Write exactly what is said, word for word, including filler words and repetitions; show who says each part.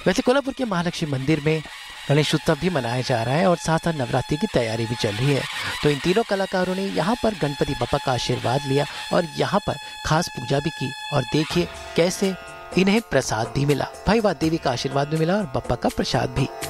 Speaker 1: वैसे कोल्हापुर के महालक्ष्मी मंदिर में गणेश उत्सव भी मनाया जा रहा है और साथ साथ नवरात्रि की तैयारी भी चल रही है। तो इन तीनों कलाकारों ने यहाँ पर गणपति बप्पा का आशीर्वाद लिया और यहाँ पर खास पूजा भी की और देखिए कैसे इन्हें प्रसाद भी मिला। भाई वाह, देवी का आशीर्वाद भी मिला और बप्पा का प्रसाद भी।